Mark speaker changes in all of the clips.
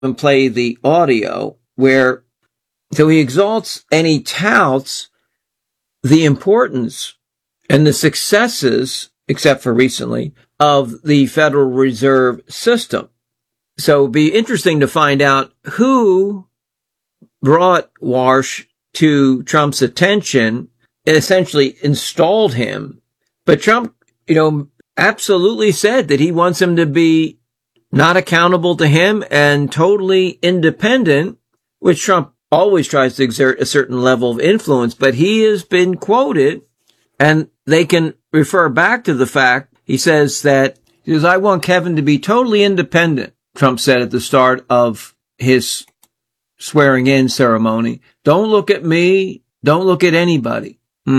Speaker 1: and play the audio where, so he exalts and he touts the importance and the successes, except for recently, of the Federal Reserve System. So it'd be interesting to find out who brought Walsh to Trump's attention and essentially installed him. But Trump, absolutely said that he wants him to be not accountable to him and totally independent, which Trump always tries to exert a certain level of influence. But he has been quoted, and they can refer back to the fact he says, I want Kevin to be totally independent, Trump said at the start of his swearing in ceremony. Don't look at me. Don't look at anybody.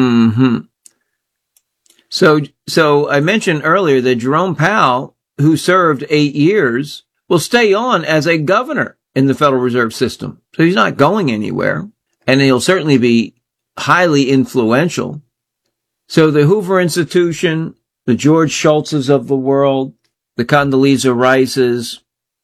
Speaker 1: So I mentioned earlier that Jerome Powell, who served 8 years, will stay on as a governor in the Federal Reserve System. So he's not going anywhere, and he'll certainly be highly influential. So the Hoover Institution, the George Shultzes of the world, the Condoleezza Rices,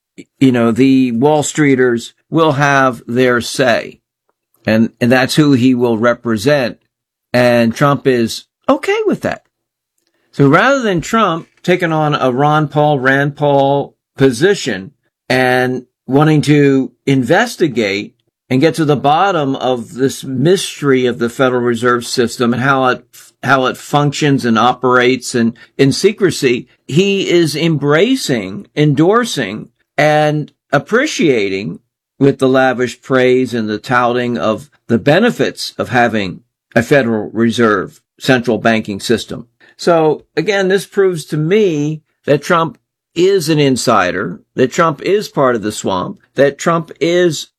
Speaker 1: the Wall Streeters will have their say. And that's who he will represent. And Trump is okay with that. So rather than Trump taking on a Rand Paul position and wanting to investigate and get to the bottom of this mystery of the Federal Reserve System and how it functions and operates and in secrecy, he is embracing, endorsing, and appreciating with the lavish praise and the touting of the benefits of having a Federal Reserve central banking system. So again, this proves to me that Trump is an insider, that Trump is part of the swamp, that Trump is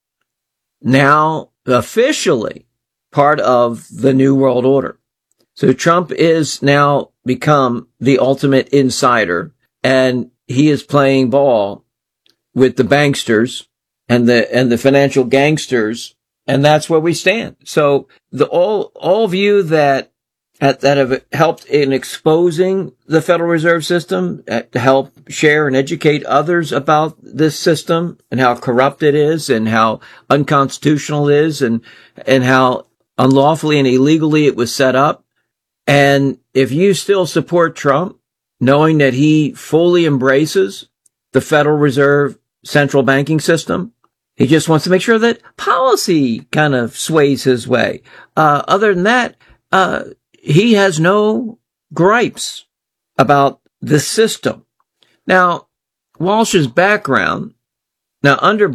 Speaker 1: now officially part of the New World Order. So Trump is now become the ultimate insider, and he is playing ball with the banksters and the financial gangsters, and that's where we stand. So all view that have helped in exposing the Federal Reserve System, to help share and educate others about this system and how corrupt it is and how unconstitutional it is and how unlawfully and illegally it was set up. And if you still support Trump, knowing that he fully embraces the Federal Reserve central banking system, he just wants to make sure that policy kind of sways his way. Other than that, he has no gripes about the system. Now, Walsh's background, under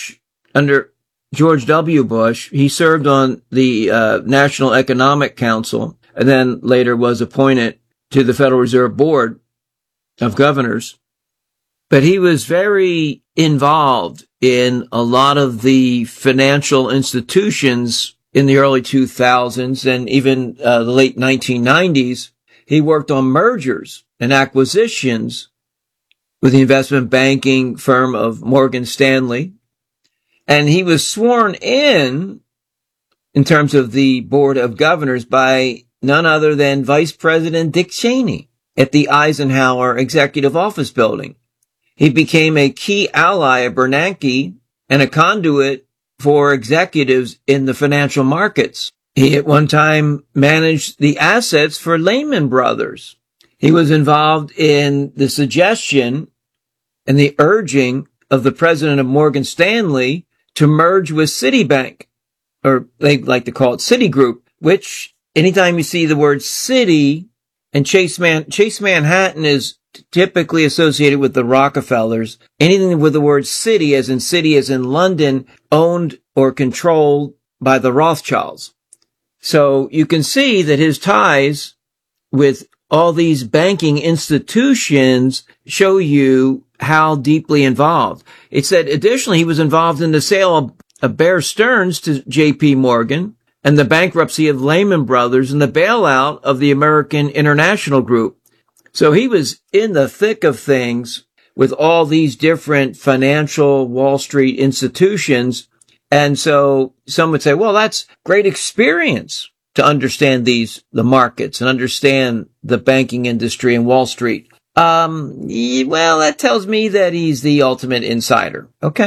Speaker 1: George W. Bush, he served on the National Economic Council and then later was appointed to the Federal Reserve Board of Governors. But he was very involved in a lot of the financial institutions in the early 2000s and even the late 1990s. He worked on mergers and acquisitions with the investment banking firm of Morgan Stanley. And he was sworn in terms of the Board of Governors by none other than Vice President Dick Cheney at the Eisenhower Executive Office Building. He became a key ally of Bernanke and a conduit for executives in the financial markets. He at one time managed the assets for Lehman Brothers. He was involved in the suggestion and the urging of the president of Morgan Stanley to merge with Citibank, or they like to call it Citigroup, which anytime you see the word Citi and Chase Manhattan is typically associated with the Rockefellers. Anything with the word city as in London, owned or controlled by the Rothschilds. So you can see that his ties with all these banking institutions show you how deeply involved. It said additionally he was involved in the sale of Bear Stearns to J.P. Morgan and the bankruptcy of Lehman Brothers and the bailout of the American International Group. So he was in the thick of things with all these different financial Wall Street institutions. And so some would say, well, that's great experience to understand the markets and understand the banking industry and Wall Street. Well, that tells me that he's the ultimate insider. Okay.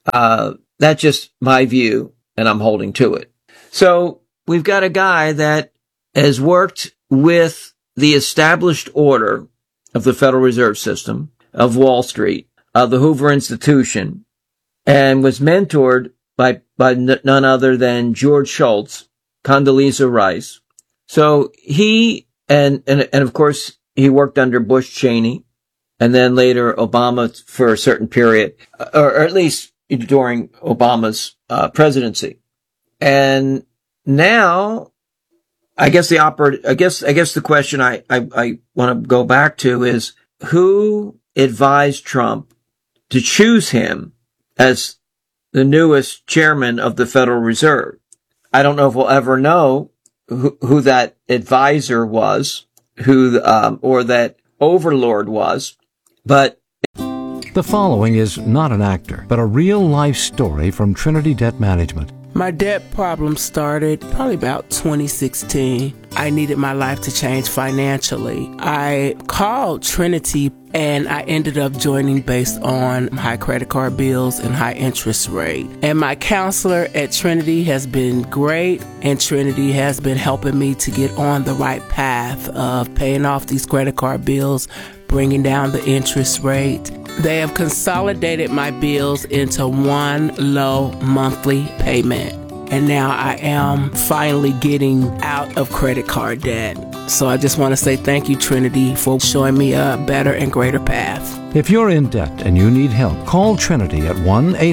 Speaker 1: That's just my view, and I'm holding to it. So we've got a guy that has worked with the established order of the Federal Reserve System, of Wall Street, of the Hoover Institution, and was mentored by none other than George Shultz, Condoleezza Rice. So he, and of course, he worked under Bush Cheney, and then later Obama for a certain period, or at least during Obama's presidency. And now, I guess the question I want to go back to is, who advised Trump to choose him as the newest chairman of the Federal Reserve? I don't know if we'll ever know who that advisor was, or that overlord was, but
Speaker 2: the following is not an actor, but a real-life story from Trinity Debt Management.
Speaker 3: My debt problem started probably about 2016. I needed my life to change financially. I called Trinity and I ended up joining based on high credit card bills and high interest rate. And my counselor at Trinity has been great, and Trinity has been helping me to get on the right path of paying off these credit card bills, bringing down the interest rate. They have consolidated my bills into one low monthly payment. And now I am finally getting out of credit card debt. So I just want to say thank you, Trinity, for showing me a better and greater path.
Speaker 2: If you're in debt and you need help, call Trinity at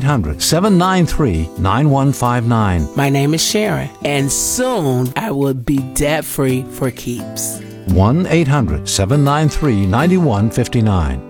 Speaker 2: 1-800-793-9159.
Speaker 3: My name is Sharon, and soon I will be debt-free for keeps.
Speaker 2: 1-800-793-9159.